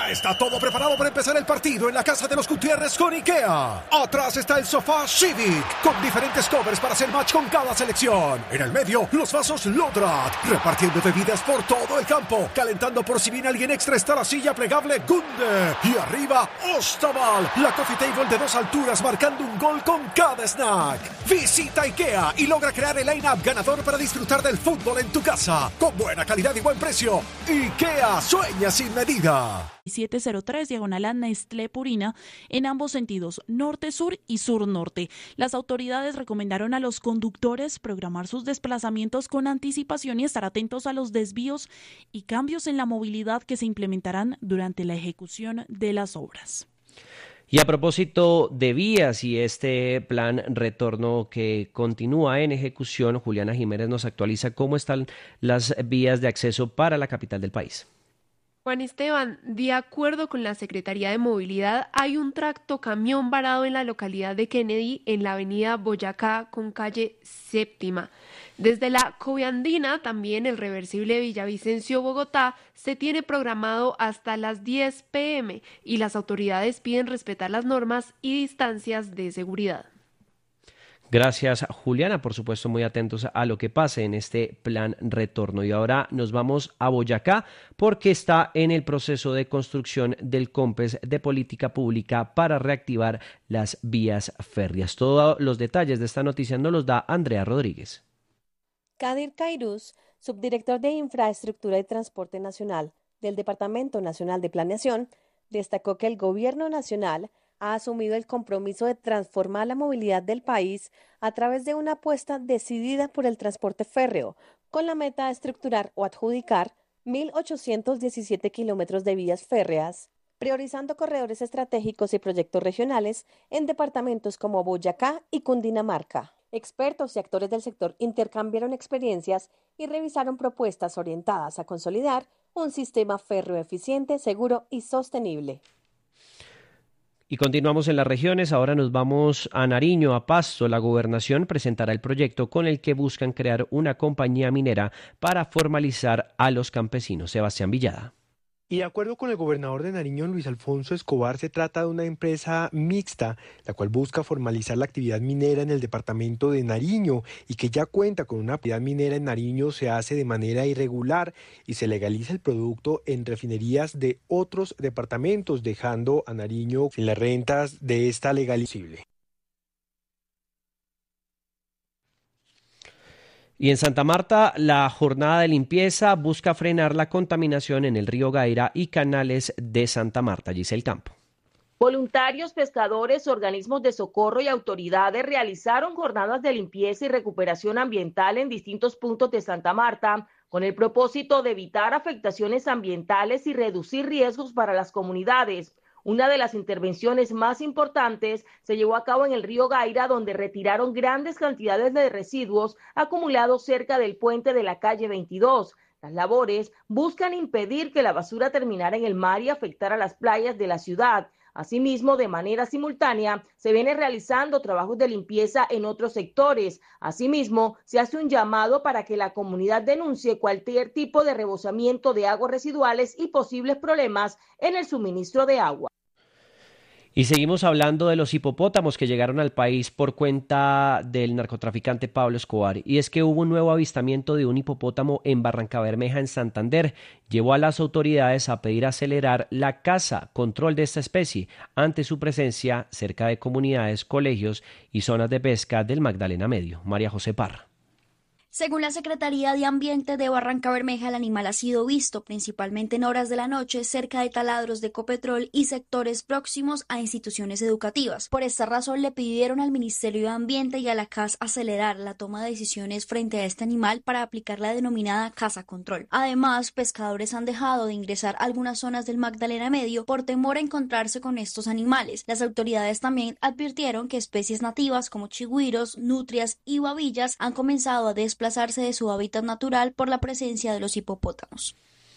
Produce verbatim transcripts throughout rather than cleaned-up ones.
Ya está todo preparado para empezar el partido en la casa de los Gutiérrez con IKEA. Atrás está el sofá Civic, con diferentes covers para hacer match con cada selección. En el medio, los vasos Lodrat, repartiendo bebidas por todo el campo. Calentando por si viene alguien extra está la silla plegable Gunde. Y arriba, Ostaval, la coffee table de dos alturas marcando un gol con cada snack. Visita IKEA y logra crear el line-up ganador para disfrutar del fútbol en tu casa. Con buena calidad y buen precio. IKEA, sueña sin medida. siete cero tres diagonal Nestlé Purina en ambos sentidos, norte-sur y sur-norte. Las autoridades recomendaron a los conductores programar sus desplazamientos con anticipación y estar atentos a los desvíos y cambios en la movilidad que se implementarán durante la ejecución de las obras. Y a propósito de vías y este plan retorno que continúa en ejecución, Juliana Jiménez nos actualiza cómo están las vías de acceso para la capital del país. Juan Esteban, de acuerdo con la Secretaría de Movilidad, hay un tracto camión varado en la localidad de Kennedy, en la avenida Boyacá con calle Séptima. Desde la Coviandina, también el reversible Villavicencio, Bogotá, se tiene programado hasta las diez pe eme y las autoridades piden respetar las normas y distancias de seguridad. Gracias, Juliana. Por supuesto, muy atentos a lo que pase en este plan retorno. Y ahora nos vamos a Boyacá porque está en el proceso de construcción del COMPES de política pública para reactivar las vías férreas. Todos los detalles de esta noticia nos los da Andrea Rodríguez. Kadir Cairuz, subdirector de Infraestructura y Transporte Nacional del Departamento Nacional de Planeación, destacó que el Gobierno Nacional ha asumido el compromiso de transformar la movilidad del país a través de una apuesta decidida por el transporte férreo, con la meta de estructurar o adjudicar mil ochocientos diecisiete kilómetros de vías férreas, priorizando corredores estratégicos y proyectos regionales en departamentos como Boyacá y Cundinamarca. Expertos y actores del sector intercambiaron experiencias y revisaron propuestas orientadas a consolidar un sistema férreo eficiente, seguro y sostenible. Y continuamos en las regiones, ahora nos vamos a Nariño, a Pasto. La gobernación presentará el proyecto con el que buscan crear una compañía minera para formalizar a los campesinos. Sebastián Villada. Y de acuerdo con el gobernador de Nariño, Luis Alfonso Escobar, se trata de una empresa mixta, la cual busca formalizar la actividad minera en el departamento de Nariño y que ya cuenta con una actividad minera en Nariño, se hace de manera irregular y se legaliza el producto en refinerías de otros departamentos, dejando a Nariño sin las rentas de esta legalización. Y en Santa Marta, la jornada de limpieza busca frenar la contaminación en el río Gaira y canales de Santa Marta. Giselle Campo. Voluntarios, pescadores, organismos de socorro y autoridades realizaron jornadas de limpieza y recuperación ambiental en distintos puntos de Santa Marta con el propósito de evitar afectaciones ambientales y reducir riesgos para las comunidades. Una de las intervenciones más importantes se llevó a cabo en el río Gaira, donde retiraron grandes cantidades de residuos acumulados cerca del puente de la calle veintidós. Las labores buscan impedir que la basura terminara en el mar y afectara las playas de la ciudad. Asimismo, de manera simultánea, se vienen realizando trabajos de limpieza en otros sectores. Asimismo, se hace un llamado para que la comunidad denuncie cualquier tipo de rebosamiento de aguas residuales y posibles problemas en el suministro de agua. Y seguimos hablando de los hipopótamos que llegaron al país por cuenta del narcotraficante Pablo Escobar. Y es que hubo un nuevo avistamiento de un hipopótamo en Barrancabermeja, en Santander. Llevó a las autoridades a pedir acelerar la caza, control de esta especie, ante su presencia cerca de comunidades, colegios y zonas de pesca del Magdalena Medio. María José Parra. Según la Secretaría de Ambiente de Barrancabermeja, el animal ha sido visto principalmente en horas de la noche cerca de taladros de Ecopetrol y sectores próximos a instituciones educativas. Por esta razón le pidieron al Ministerio de Ambiente y a la C A S acelerar la toma de decisiones frente a este animal para aplicar la denominada caza control. Además, pescadores han dejado de ingresar a algunas zonas del Magdalena Medio por temor a encontrarse con estos animales. Las autoridades también advirtieron que especies nativas como chigüiros, nutrias y babillas han comenzado a desplazarse de su hábitat natural por la presencia de los hipopótamos.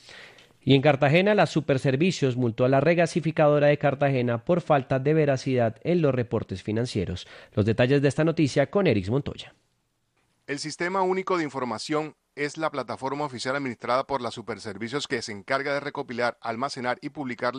Y en Cartagena, la Superservicios multó a la regasificadora de Cartagena por falta de veracidad en los reportes financieros. Los detalles de esta noticia con Erix Montoya. El Sistema Único de Información es la plataforma oficial administrada por la Superservicios que se encarga de recopilar, almacenar y publicar